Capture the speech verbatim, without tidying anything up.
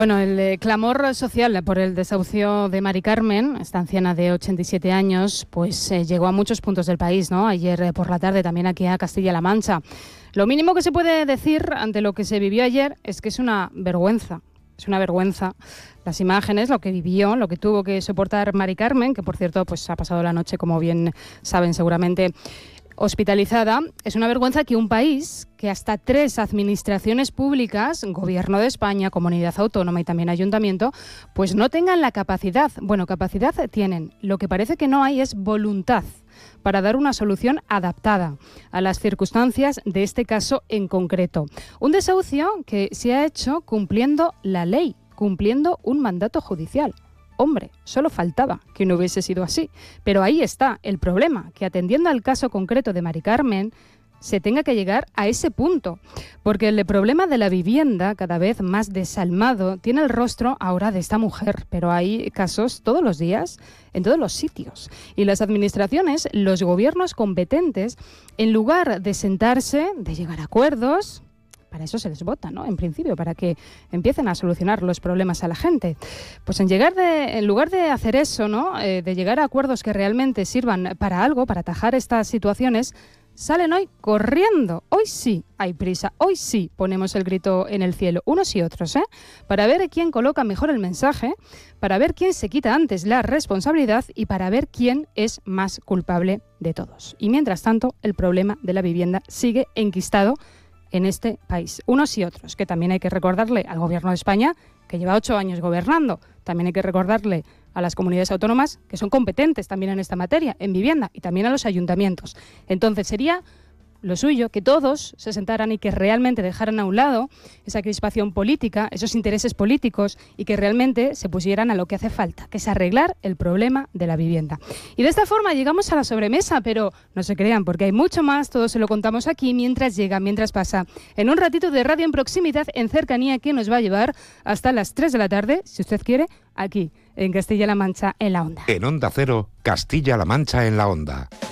Bueno, el eh, clamor social por el desahucio de Mari Carmen, esta anciana de ochenta y siete años, pues eh, llegó a muchos puntos del país, ¿no? Ayer eh, por la tarde también aquí a Castilla-La Mancha. Lo mínimo que se puede decir ante lo que se vivió ayer es que es una vergüenza. Es una vergüenza las imágenes, lo que vivió, lo que tuvo que soportar Mari Carmen, que por cierto pues ha pasado la noche, como bien saben seguramente, hospitalizada. Es una vergüenza que un país que hasta tres administraciones públicas, Gobierno de España, Comunidad Autónoma y también Ayuntamiento, pues no tengan la capacidad, bueno, capacidad tienen, lo que parece que no hay es voluntad para dar una solución adaptada a las circunstancias de este caso en concreto. Un desahucio que se ha hecho cumpliendo la ley, cumpliendo un mandato judicial. Hombre, solo faltaba que no hubiese sido así. Pero ahí está el problema, que atendiendo al caso concreto de Mari Carmen, se tenga que llegar a ese punto. Porque el problema de la vivienda, cada vez más desalmado, tiene el rostro ahora de esta mujer. Pero hay casos todos los días, en todos los sitios. Y las administraciones, los gobiernos competentes, en lugar de sentarse, de llegar a acuerdos, para eso se les vota, ¿no? En principio, para que empiecen a solucionar los problemas a la gente. Pues en llegar de, en lugar de hacer eso, ¿no? Eh, de llegar a acuerdos que realmente sirvan para algo, para atajar estas situaciones, salen hoy corriendo. Hoy sí hay prisa, hoy sí ponemos el grito en el cielo, unos y otros, ¿eh? Para ver quién coloca mejor el mensaje, para ver quién se quita antes la responsabilidad y para ver quién es más culpable de todos. Y mientras tanto, el problema de la vivienda sigue enquistado en este país, unos y otros, que también hay que recordarle al Gobierno de España, que lleva ocho años gobernando, también hay que recordarle a las comunidades autónomas, que son competentes también en esta materia, en vivienda, y también a los ayuntamientos. Entonces sería lo suyo que todos se sentaran y que realmente dejaran a un lado esa crispación política, esos intereses políticos, y que realmente se pusieran a lo que hace falta, que es arreglar el problema de la vivienda. Y de esta forma llegamos a la sobremesa, pero no se crean, porque hay mucho más, todo se lo contamos aquí mientras llega, mientras pasa, en un ratito de radio en proximidad, en cercanía, que nos va a llevar hasta las tres de la tarde, si usted quiere, aquí, en Castilla-La Mancha, en la Onda. En Onda Cero, Castilla-La Mancha en la Onda.